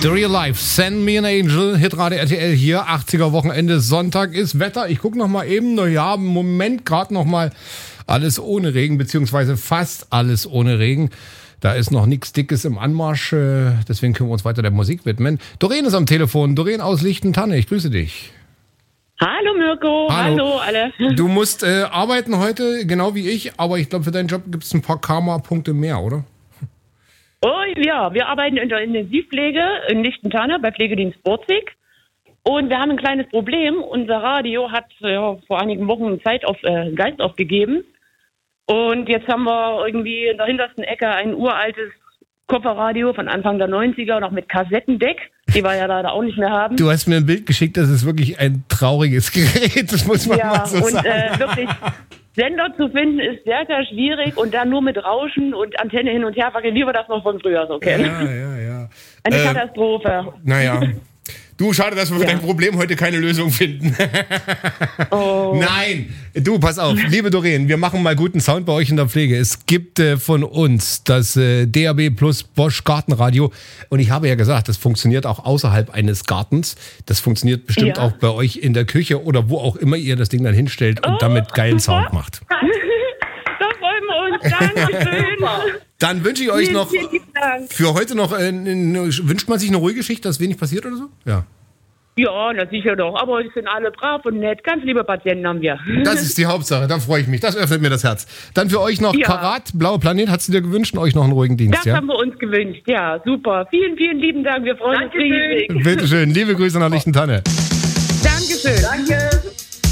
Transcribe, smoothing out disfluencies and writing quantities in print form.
The Real Life, Send Me an Angel, Hitradio RTL hier, 80er Wochenende, Sonntag ist Wetter. Ich gucke nochmal eben, naja, im Moment gerade nochmal alles ohne Regen, beziehungsweise fast alles ohne Regen. Da ist noch nichts Dickes im Anmarsch, deswegen können wir uns weiter der Musik widmen. Doreen ist am Telefon, Doreen aus Lichtentanne, ich grüße dich. Hallo Mirko, hallo alle. Du musst arbeiten heute, genau wie ich, aber ich glaube, für deinen Job gibt es ein paar Karma-Punkte mehr, oder? Oh ja, wir arbeiten in der Intensivpflege in Lichtentanne bei Pflegedienst Borzig. Und wir haben ein kleines Problem. Unser Radio hat vor einigen Wochen Geist aufgegeben. Und jetzt haben wir irgendwie in der hintersten Ecke ein uraltes Kofferradio von Anfang der 90er, noch mit Kassettendeck, die wir ja leider auch nicht mehr haben. Du hast mir ein Bild geschickt, das ist wirklich ein trauriges Gerät, das muss man mal so sagen. Ja, und wirklich, Sender zu finden ist sehr, sehr schwierig und dann nur mit Rauschen und Antenne hin und her wackeln, wie wir das noch von früher so kennen. Ja. Eine Katastrophe. Naja. Du, schade, dass wir für dein Problem heute keine Lösung finden. Oh. Nein, du, pass auf, liebe Doreen, wir machen mal guten Sound bei euch in der Pflege. Es gibt von uns das DAB Plus Bosch Gartenradio und ich habe ja gesagt, das funktioniert auch außerhalb eines Gartens. Das funktioniert bestimmt auch bei euch in der Küche oder wo auch immer ihr das Ding dann hinstellt und damit geilen Sound macht. Da freuen wir uns, Dankeschön. Dann wünsche ich euch noch Vielen Dank. für heute noch, wünscht man sich eine ruhige Schicht, dass wenig passiert oder so? Ja. Ja, na sicher doch. Aber die sind alle brav und nett. Ganz liebe Patienten haben wir. Das ist die Hauptsache, da freue ich mich. Das öffnet mir das Herz. Dann für euch noch Parat, Blauer Planet, hast du dir gewünscht und euch noch einen ruhigen Dienst, Das haben wir uns gewünscht, ja, super. Vielen, vielen lieben Dank, wir freuen uns riesig. Bitte schön, liebe Grüße nach Lichtentanne. Dankeschön. Danke.